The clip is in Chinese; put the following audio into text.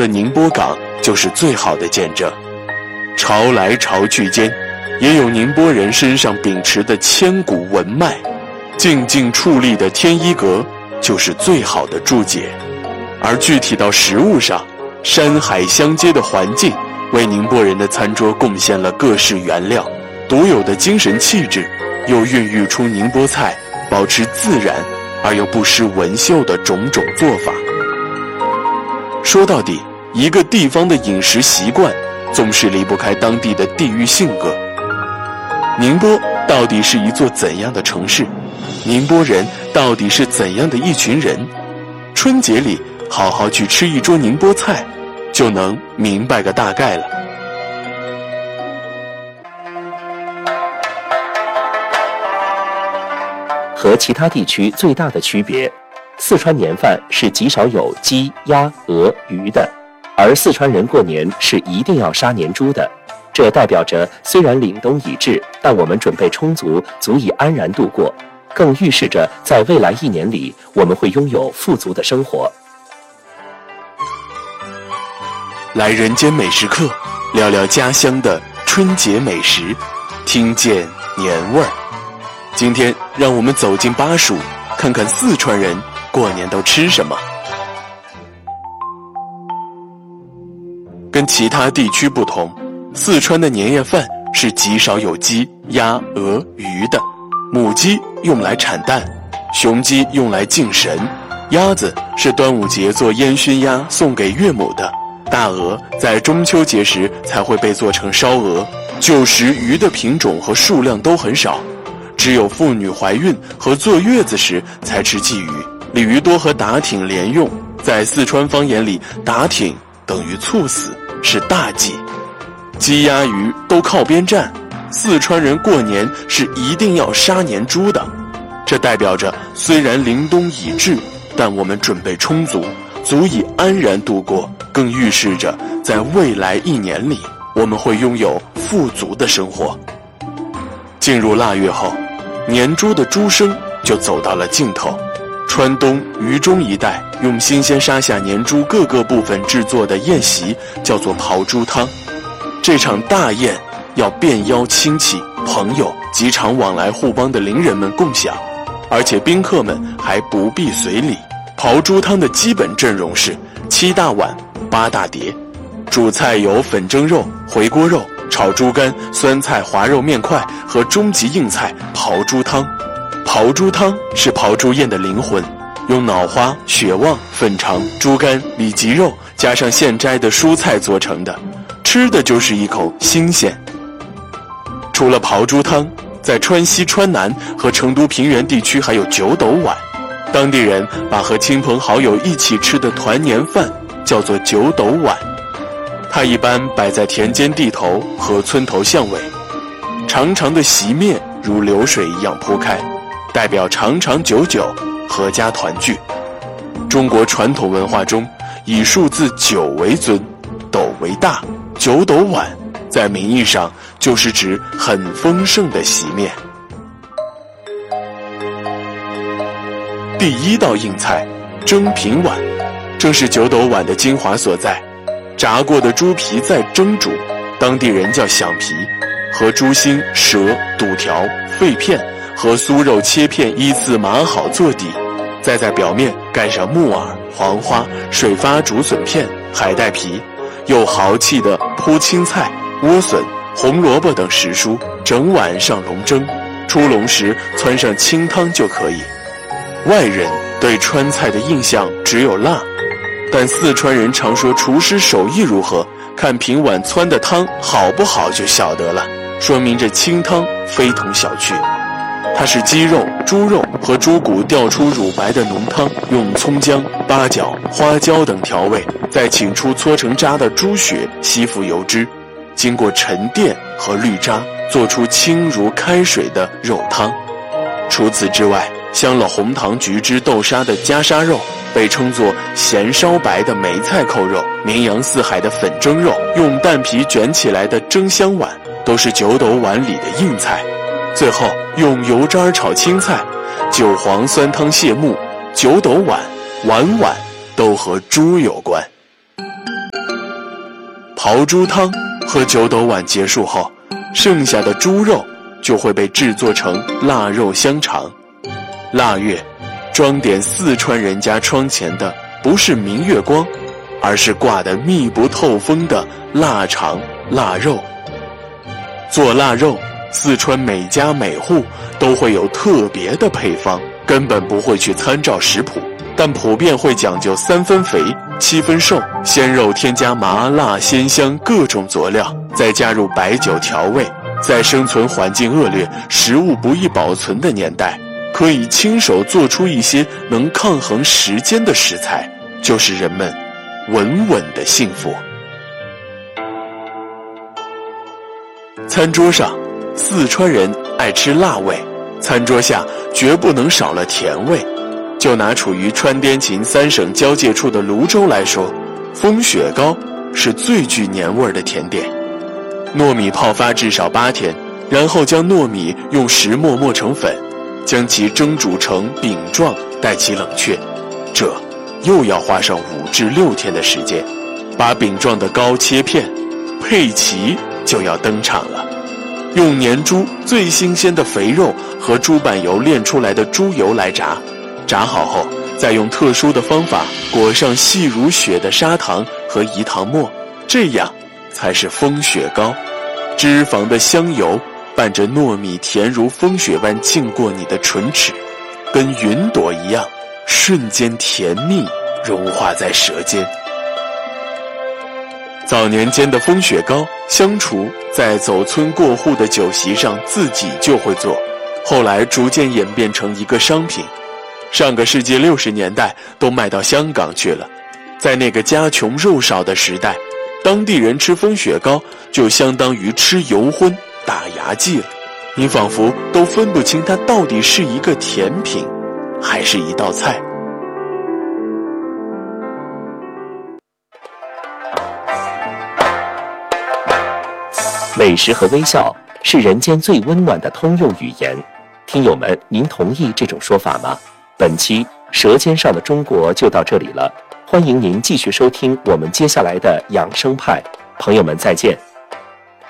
的宁波港就是最好的见证。潮来潮去间，也有宁波人身上秉持的千古文脉，静静矗立的天一阁就是最好的注解。而具体到食物上，山海相接的环境为宁波人的餐桌贡献了各式原料，独有的精神气质又孕育出宁波菜保持自然而又不失文秀的种种做法。说到底，一个地方的饮食习惯总是离不开当地的地域性格。宁波到底是一座怎样的城市？宁波人到底是怎样的一群人？春节里好好去吃一桌宁波菜，就能明白个大概了。 和其他地区最大的区别，四川年饭是极少有鸡、鸭、鹅、鱼的，而四川人过年是一定要杀年猪的。这代表着虽然凛冬已至，但我们准备充足，足以安然度过，更预示着在未来一年里我们会拥有富足的生活。 来人间美食课，聊聊家乡的春节美食，听见年味儿。今天让我们走进巴蜀，看看四川人过年都吃什么。跟其他地区不同，四川的年夜饭是极少有鸡、鸭、鹅、鱼的。母鸡用来产蛋，雄鸡用来敬神，鸭子是端午节做烟熏鸭送给岳母的，大鹅在中秋节时才会被做成烧鹅。旧时鱼的品种和数量都很少，只有妇女怀孕和坐月子时才吃鲫鱼。鲤鱼多和打挺连用，在四川方言里，打挺等于猝死，是大忌。鸡鸭鱼都靠边站，四川人过年是一定要杀年猪的。这代表着虽然凛冬已至，但我们准备充足，足以安然度过，更预示着在未来一年里我们会拥有富足的生活。进入腊月后，年猪的猪生就走到了尽头。川东渝中一带用新鲜杀下年猪各个部分制作的宴席叫做刨猪汤。这场大宴要便邀亲戚、朋友及常往来互帮的邻人们共享，而且宾客们还不必随礼。刨猪汤的基本阵容是7大碗、8大碟，主菜有粉蒸肉、回锅肉、炒猪肝、酸菜滑肉面块和终极硬菜刨猪汤。刨猪汤是刨猪宴的灵魂，用脑花、血旺、粉肠、猪肝、里脊肉加上现摘的蔬菜做成的，吃的就是一口新鲜。除了刨猪汤，在川西、川南和成都平原地区还有九斗碗，当地人把和亲朋好友一起吃的团年饭叫做九斗碗。它一般摆在田间地头和村头巷尾，长长的席面如流水一样铺开，代表长长久久、阖家团聚。中国传统文化中，以数字9为尊，斗为大，九斗碗在名义上就是指很丰盛的席面。第一道硬菜蒸平碗，正是九斗碗的精华所在。炸过的猪皮再蒸煮，当地人叫响皮，和猪心、舌、肚条、肺片和酥肉切片依次码好做底，再在表面盖上木耳、黄花、水发竹笋片、海带皮，又豪气地铺青菜、莴笋、红萝卜等食蔬，整碗上笼蒸。出笼时汆上清汤就可以。外人对川菜的印象只有辣，但四川人常说厨师手艺如何，看平碗汆的汤好不好就晓得了，说明这清汤非同小觑。它是鸡肉、猪肉和猪骨调出乳白的浓汤，用葱姜、八角、花椒等调味，再请出搓成渣的猪血吸附油脂，经过沉淀和滤渣，做出清如开水的肉汤。除此之外，香了红糖、橘汁、豆沙的夹沙肉，被称作咸烧白的梅菜扣肉，名扬四海的粉蒸肉，用蛋皮卷起来的蒸香碗，都是九斗碗里的硬菜。最后用油渣炒青菜，韭黄酸汤谢幕，九斗碗碗碗都和猪有关。 刨猪汤和9斗碗结束后，剩下的猪肉就会被制作成腊肉香肠。腊月，装点四川人家窗前的不是明月光，而是挂得密不透风的腊肠、腊肉。做腊肉，四川每家每户都会有特别的配方，根本不会去参照食谱，但普遍会讲究3分肥、7分瘦，鲜肉添加麻辣鲜香各种佐料，再加入白酒调味。在生存环境恶劣、食物不易保存的年代，可以亲手做出一些能抗衡时间的食材，就是人们稳稳的幸福。餐桌上，四川人爱吃辣味，餐桌下绝不能少了甜味。就拿处于川滇秦3省交界处的泸州来说，风雪糕是最具年味的甜点。糯米泡发至少8天，然后将糯米用石磨磨成粉，将其蒸煮成饼状，待其冷却，这又要花上5至6天的时间。把饼状的糕切片，佩奇就要登场了。用年猪最新鲜的肥肉和猪板油炼出来的猪油来炸，炸好后再用特殊的方法裹上细如雪的砂糖和饴糖末，这样才是风雪糕。脂肪的香油伴着糯米甜如风雪般浸过你的唇齿，跟云朵一样，瞬间甜蜜融化在舌尖。早年间的风雪糕，乡厨在走村过户的酒席上自己就会做，后来逐渐演变成一个商品。上个世纪60年代都卖到香港去了。在那个家穷肉少的时代，当地人吃风雪糕就相当于吃油荤打牙祭了，你仿佛都分不清它到底是一个甜品还是一道菜。 美食和微笑是人间最温暖的通用语言。听友们，您同意这种说法吗？本期《舌尖上的中国》就到这里了，欢迎您继续收听我们接下来的养生派。朋友们，再见。